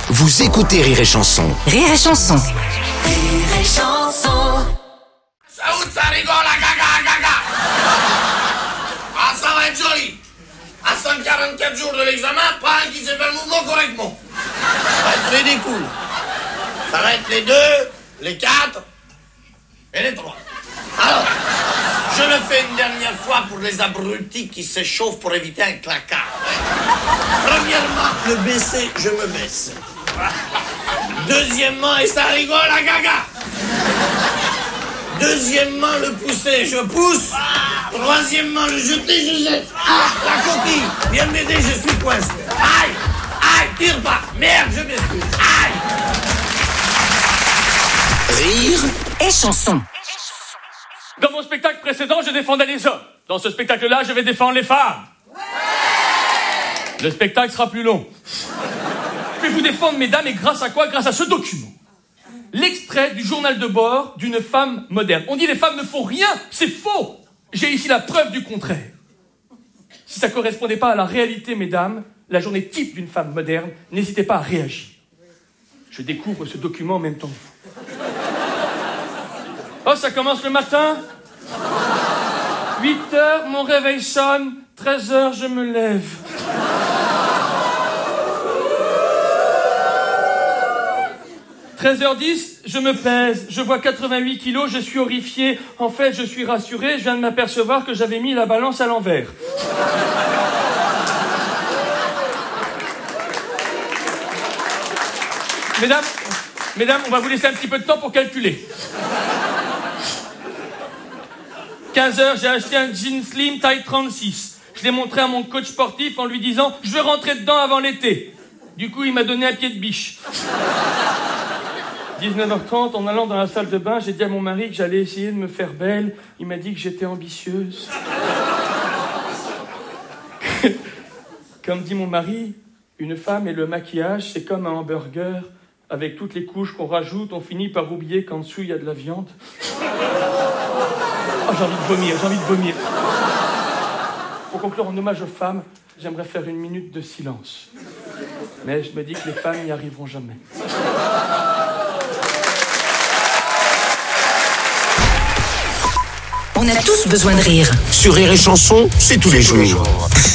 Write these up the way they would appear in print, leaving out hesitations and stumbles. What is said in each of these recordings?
Vous écoutez Rire et Chanson. Rire et Chanson. Rire et Chanson. Ça rigole, gaga. Ah, ça va être joli. À 144 jours de l'examen, pas un qui sait faire le mouvement correctement. Ça va être ridicule. Ça va être les 2, les 4 et les 3. Alors, je le fais une dernière fois pour les abrutis qui s'échauffent pour éviter un claquard. Premièrement, le baisser, je me baisse. Deuxièmement, et ça rigole, gaga. Deuxièmement, le pousser, je pousse. Troisièmement, le jeter, je jette. Ah, la coquille, viens m'aider, je suis coincé. Aïe, tire pas. Merde, je m'excuse. Aïe. Rire Et Chanson. Dans mon spectacle précédent, je défendais les hommes. Dans ce spectacle-là, je vais défendre les femmes. Le spectacle sera plus long. Je vais vous défendre, mesdames, et grâce à quoi? Grâce à ce document. L'extrait du journal de bord d'une femme moderne. On dit les femmes ne font rien, c'est faux. J'ai ici la preuve du contraire. Si ça ne correspondait pas à la réalité, mesdames, la journée type d'une femme moderne, n'hésitez pas à réagir. Je découvre ce document en même temps que vous. Oh, ça commence le matin. 8h, mon réveil sonne. 13h, je me lève. « 13h10, je me pèse. Je vois 88 kilos, je suis horrifié. En fait, je suis rassuré. Je viens de m'apercevoir que j'avais mis la balance à l'envers. » Mesdames, on va vous laisser un petit peu de temps pour calculer. 15h, j'ai acheté un jean slim taille 36. Je l'ai montré à mon coach sportif en lui disant « Je veux rentrer dedans avant l'été. » Du coup, il m'a donné un pied de biche. 19h30, en allant dans la salle de bain, j'ai dit à mon mari que j'allais essayer de me faire belle. Il m'a dit que j'étais ambitieuse. Comme dit mon mari, une femme et le maquillage, c'est comme un hamburger. Avec toutes les couches qu'on rajoute, on finit par oublier qu'en dessous, il y a de la viande. Oh, j'ai envie de vomir. Pour conclure, en hommage aux femmes, j'aimerais faire une minute de silence. Mais je me dis que les femmes n'y arriveront jamais. On a tous besoin de rire. sur Rire et Chanson, c'est tous les jours.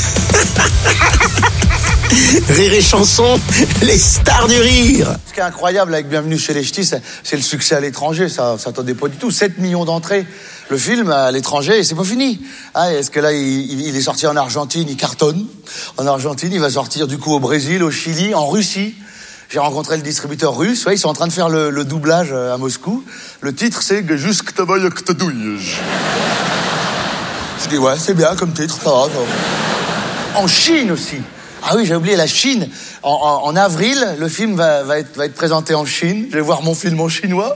Rire et Chanson, les stars du rire. Ce qui est incroyable avec Bienvenue chez les Ch'tis, c'est le succès à l'étranger. Ça s'attendait pas du tout. 7 millions d'entrées. Le film à l'étranger, c'est pas fini. Est-ce que là, il est sorti en Argentine, il cartonne. En Argentine, il va sortir du coup au Brésil, au Chili, en Russie. J'ai rencontré le distributeur russe. Ouais, ils sont en train de faire le doublage à Moscou. Le titre, c'est Juste que te douille. Je dis ouais, c'est bien comme titre, ça va. En Chine aussi. Ah oui, j'ai oublié la Chine. En avril, le film va être présenté en Chine. Je vais voir mon film en chinois.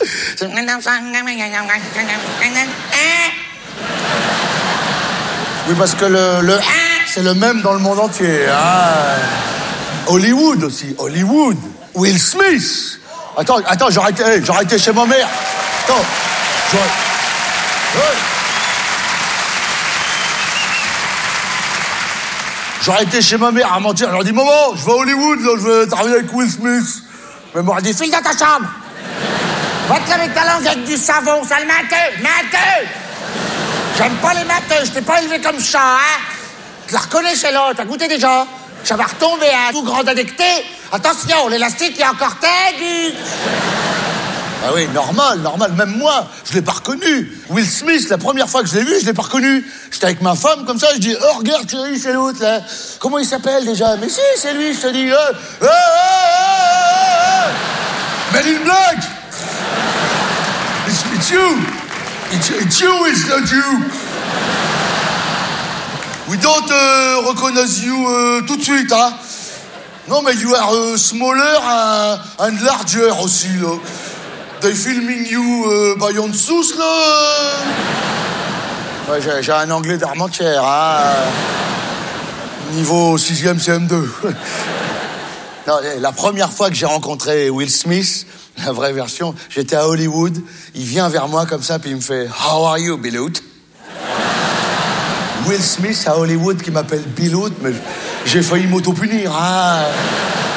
Oui, parce que le c'est le même dans le monde entier. Hollywood aussi, Hollywood. Will Smith. Attends, j'aurais été chez ma mère. Attends, j'aurais été chez ma mère à mentir. Je leur dis, maman, je vais à Hollywood, là, je vais travailler avec Will Smith. Mais elle m'aurait dit, file dans ta chambre. Va te laver ta langue avec du savon, sale matheux. J'aime pas les matheux, je t'ai pas élevé comme ça, hein. Tu la reconnais, celle-là, t'as goûté déjà. Ça va retomber, hein, tout grand addicté. Attention, l'élastique est encore tenu. Ah oui, normal. Même moi, je l'ai pas reconnu. Will Smith, la première fois que je l'ai vu, je l'ai pas reconnu. J'étais avec ma femme, comme ça, je dis, oh, regarde, chérie, c'est l'autre, là. Comment il s'appelle, déjà? Mais si, c'est lui, je te dis, Men in Black! It's you! It's you, it's not you! We don't recognize you tout de suite, hein? Non, mais you are smaller and larger aussi, là. They filming you by on sauce, là. Ouais, j'ai un anglais d'Armentières, hein. Niveau 6e CM2. Non, la première fois que j'ai rencontré Will Smith, la vraie version, j'étais à Hollywood, il vient vers moi comme ça, puis il me fait « How are you, Bilout ?» Will Smith à Hollywood qui m'appelle Bilout, mais j'ai failli m'auto-punir, hein.